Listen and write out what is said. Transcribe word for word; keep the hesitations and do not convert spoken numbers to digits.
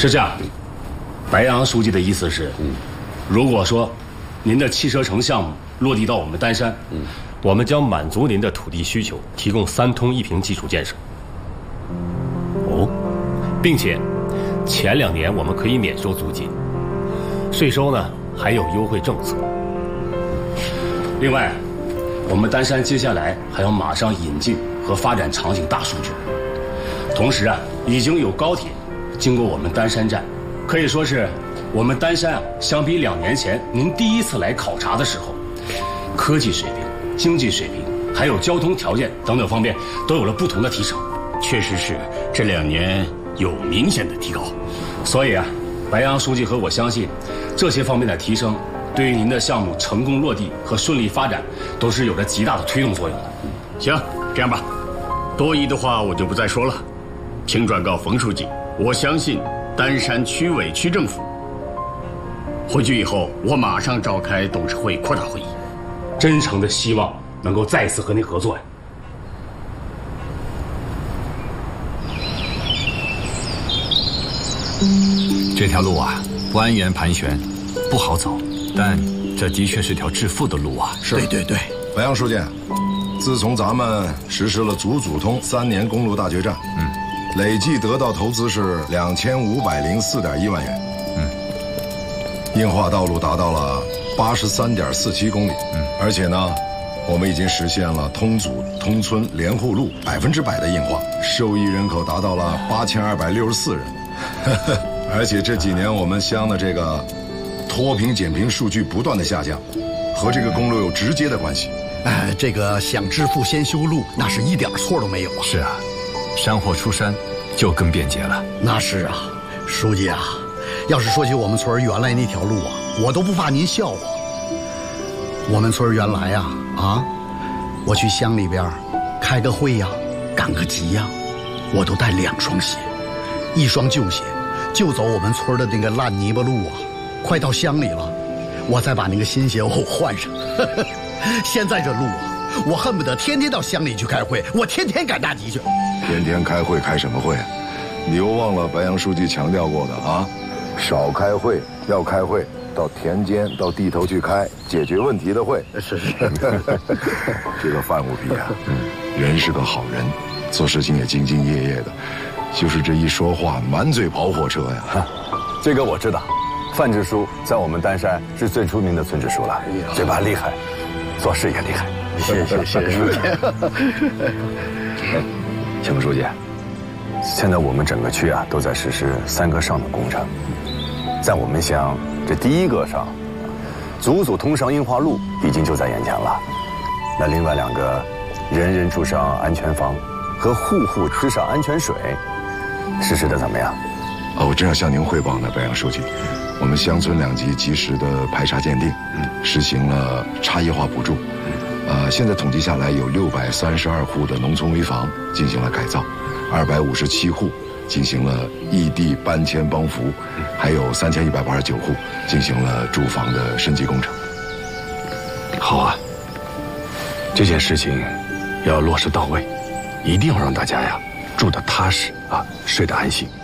是这样，白杨书记的意思是，嗯，如果说您的汽车城项目落地到我们丹山，嗯， 我们将满足您的土地需求，提供三通一平基础建设。哦，并且前两年我们可以免收租金，税收呢还有优惠政策。 另外，我们丹山接下来还要马上引进和发展场景大数据，同时啊，已经有高铁经过我们丹山站，可以说是我们丹山啊，相比两年前您第一次来考察的时候，科技水平、经济水平，还有交通条件等等方面都有了不同的提升。 确实是这两年有明显的提高， 所以啊，白杨书记和我相信，这些方面的提升，对于您的项目成功落地和顺利发展，都是有着极大的推动作用的。 行，这样吧，多余的话我就不再说了，请转告冯书记，我相信丹山区委区政府。回去以后，我马上召开董事会扩大会议。 真诚的希望能够再次和您合作呀。 这条路啊，蜿蜒盘旋，不好走，但这的确是条致富的路啊。 是，对对对。 白杨书记，自从咱们实施了祖祖通三年公路大决战，嗯，累计得到投资是两千五百零四点一万元，嗯，硬化道路达到了八十三点四七公里，嗯，而且呢，我们已经实现了通组、通村、连户路百分之百的硬化，受益人口达到了八千二百六十四人。而且这几年我们乡的这个脱贫减贫数据不断的下降，和这个公路有直接的关系。 哎，这个想致富先修路，那是一点错都没有啊。 是啊，山货出山就更便捷了。 那是啊，书记啊，要是说起我们村原来那条路啊，我都不怕您笑话。我们村原来呀，啊，我去乡里边开个会呀，赶个集呀，我都带两双鞋，一双旧鞋，就走我们村的那个烂泥巴路啊。快到乡里了，我再把那个新鞋我换上。现在这路啊，我恨不得天天到乡里去开会，我天天赶大集去。 天天开会开什么会？你又忘了白杨书记强调过的啊，少开会，要开会到田间到地头去开解决问题的会。 是是。 这个范务比啊，人是个好人，做事情也兢兢业业的，就是这一说话满嘴跑火车呀。 这个我知道，范支书在我们丹山是最出名的村支书了，嘴巴厉害，做事也厉害。 谢谢谢谢书记。 请问书记，现在我们整个区啊都在实施三个上的工程，在我们乡这第一个上，祖祖通上硬化路已经就在眼前了。那另外两个，人人住上安全房和户户吃上安全水，实施的怎么样？ 哦，我正要向您汇报呢，白杨书记。我们乡村两级及时的排查鉴定，嗯，实行了差异化补助，呃，现在统计下来有六百三十二户的农村危房进行了改造，二百五十七户进行了异地搬迁帮扶，还有三千一百八十九户进行了住房的升级工程。 好啊，这件事情要落实到位，一定要让大家呀住得踏实啊，睡得安心。